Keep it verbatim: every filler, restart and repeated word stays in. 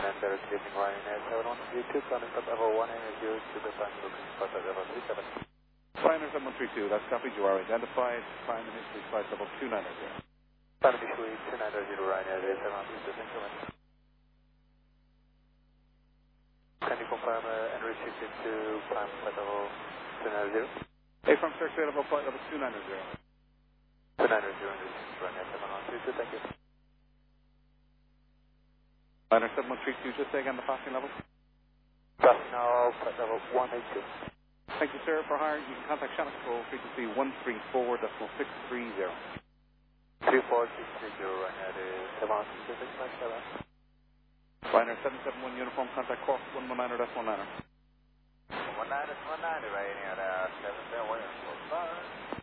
Center, good evening, Ryanair seven one three two, climbing up level one eight zero to the final booking spot at level three seven. Ryanair seven one three two, that's copied. You are identified. Climb initially flight level two nine zero. Climb initially two nine zero, Ryanair seven one three two, thank you very much. Can you confirm uh, and receive it to climb flight level two nine zero? A from circuit level flight level two nine zero. two nine zero, Ryanair seven one three two, thank you. Ryanair seven one three two, just say again the passing level. Passing now, flight level one eight two. Thank you, sir. For hire, you can contact Channel Control, frequency one three four decimal six three zero. three four six three zero, Ryanair seven one three two, thank you very much, seven. Ryanair seven seven one, uniform, contact Cork one one nine dash one nine. one nine dash one nine, Ryanair seven seven one,